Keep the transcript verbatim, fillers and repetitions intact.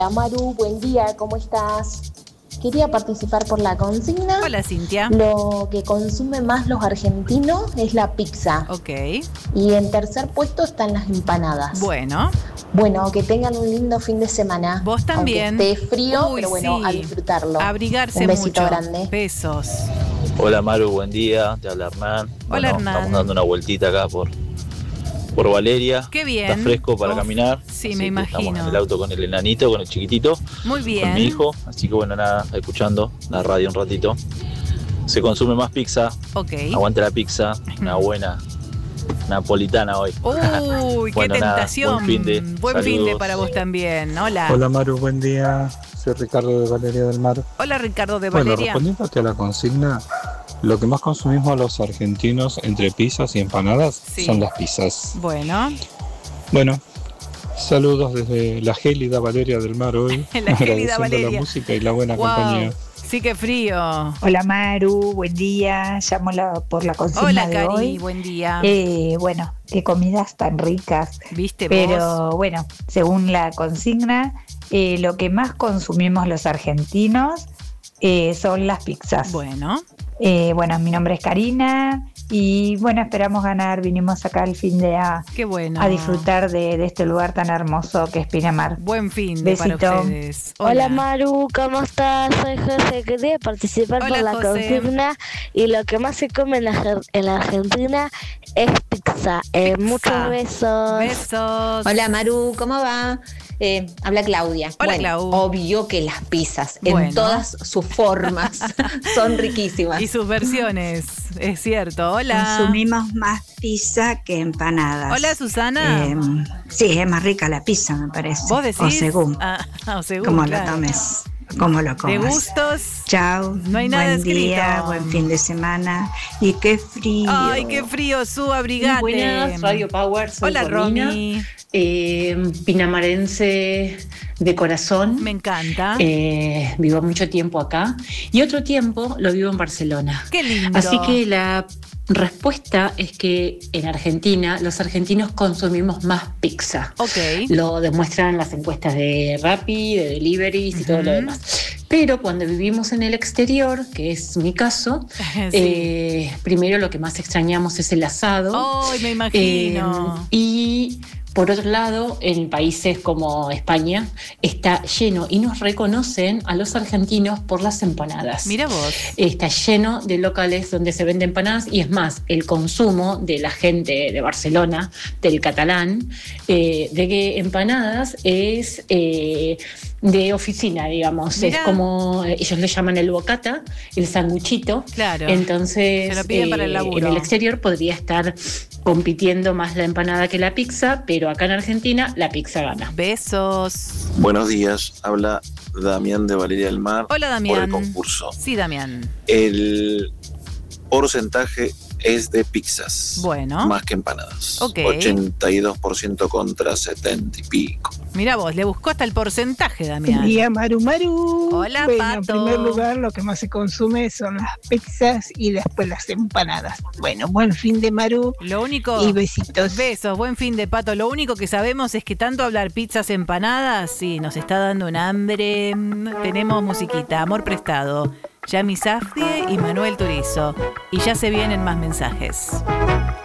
Maru, buen día, ¿cómo estás? Quería participar por la consigna. Hola, Cintia. Lo que consumen más los argentinos es la pizza. Ok. Y en tercer puesto están las empanadas. Bueno. Bueno, que tengan un lindo fin de semana. Vos también. Aunque esté frío, Uy, pero bueno, sí. a disfrutarlo. Abrigarse un besito mucho. grande. Besos. Hola Maru, buen día, te habla Hernán. Hola, Bueno, Hernán. Estamos dando una vueltita acá por, por Valeria. Qué bien. Está fresco para Uf, caminar. sí, así me que imagino. Estamos en el auto con el enanito, con el chiquitito, Muy bien. con mi hijo. Así que bueno, nada, escuchando la radio un ratito. Se consume más pizza. Ok. Aguante la pizza, una buena napolitana hoy. Uy, Bueno, qué nada, tentación. buen fin de- Buen fin de saludos. para vos también. Hola. Hola Maru, buen día. Soy Ricardo de Valeria del Mar. Hola, Ricardo de Bueno, Valeria. respondiéndote a la consigna, lo que más consumimos los argentinos entre pizzas y empanadas Sí. son las pizzas. Bueno. Bueno, saludos desde la gélida Valeria del Mar hoy, La gélida agradeciendo Valeria. la música y la buena Wow. compañía. Sí, qué frío. Hola Maru, buen día. Llamo la- por la consigna Hola, de Cari. hoy. Buen día. Eh, bueno, qué comidas tan ricas. ¿Viste Pero vos? bueno, según la consigna, eh, lo que más consumimos los argentinos eh, son las pizzas. Bueno. Eh, bueno, mi nombre es Karina y bueno, esperamos ganar. Vinimos acá al fin de a, Qué bueno. a disfrutar de, de este lugar tan hermoso que es Pinamar. Buen fin de para Besito. ustedes. Hola Maru, ¿cómo estás? Soy José, quería participar Hola, por la José. consigna y lo que más se come en la, Ar- en la Argentina es pizza. Eh, Pizza. muchos besos. Besos. Hola Maru, ¿cómo va? Eh, habla Claudia. Hola, bueno, Clau. obvio que las pizzas, en Bueno. todas sus formas, son riquísimas. Y sus versiones, es cierto. Hola. Consumimos más pizza que empanadas. Hola, Susana. Eh, sí, es más rica la pizza, me parece. ¿Vos decís? O según, Ah, o según, como claro. lo tomes, como lo De comas. gustos. Chao, No hay nada buen escrito. día, buen fin de semana. Y qué frío. Ay, qué frío, Su, abrigate. Buenas, Radio Power, soy Hola, Romina, Romy. eh, pinamarense de corazón. Me encanta. Eh, vivo mucho tiempo acá y otro tiempo lo vivo en Barcelona. Qué lindo. Así que la respuesta es que en Argentina los argentinos consumimos más pizza. Ok. Lo demuestran las encuestas de Rappi, de deliveries y todo lo demás. Pero cuando vivimos en el exterior, que es mi caso, Sí. eh, primero lo que más extrañamos es el asado. Ay, me imagino. Eh, y por otro lado, en países como España está lleno y nos reconocen a los argentinos por las empanadas. Mira vos. Está lleno de locales donde se venden empanadas y es más, el consumo de la gente de Barcelona, del catalán, eh, de que empanadas es eh, de oficina, digamos. Mirá. Es como, eh, ellos le llaman el bocata, el sanguchito. Claro. Entonces, Se lo piden para el laburo. en el exterior podría estar compitiendo más la empanada que la pizza, pero acá en Argentina la pizza gana. Besos. Buenos días, habla Damián de Valeria del Mar. Hola, Por Damián. el concurso. Sí, Damián. El porcentaje es de pizzas. Bueno. Más que empanadas. Ok. ochenta y dos por ciento contra setenta y pico. Mira vos, le buscó hasta el porcentaje, Buen Damián. día, Maru Maru. Hola, bueno, Pato. en primer lugar, lo que más se consume son las pizzas y después las empanadas. Bueno, buen fin de Maru Lo único. y besitos. Besos, buen fin de Pato. Lo único que sabemos es que tanto hablar pizzas empanadas, sí, nos está dando un hambre. Tenemos musiquita, Amor Prestado, Yami Safdie y Manuel Turizo. Y ya se vienen más mensajes.